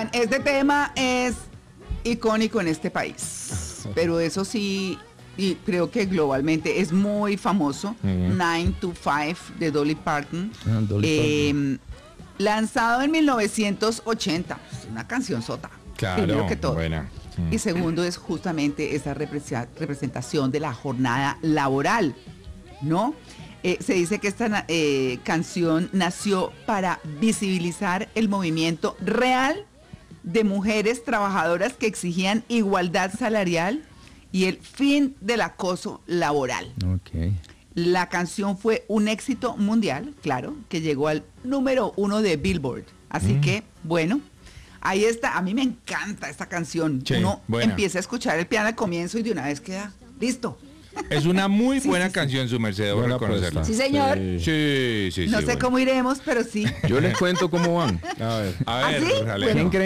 Oigan, este tema es icónico en este país, pero eso sí, y creo que globalmente es muy famoso. 9 to 5 de Dolly Parton. Lanzado en 1980, es una canción sota. Claro, primero que todo. buena. Y segundo es justamente esa representación de la jornada laboral, ¿no? Se dice que esta canción nació para visibilizar el movimiento real de mujeres trabajadoras que exigían igualdad salarial y el fin del acoso laboral. Ok. La canción fue un éxito mundial, claro, que llegó al número 1 de Billboard. Así que, bueno, ahí está. A mí me encanta esta canción. Sí, Uno buena. empieza a escuchar el piano al comienzo y de una vez queda listo. Es una muy Sí, buena sí, sí. canción, su merced, debo Buena reconocerla. apuesta. Sí, señor. Sí, No sé bueno. cómo iremos, pero sí. Yo les cuento cómo van. A ver, ¿Ah, sí? Jaleno. Bueno. ¿Quién cree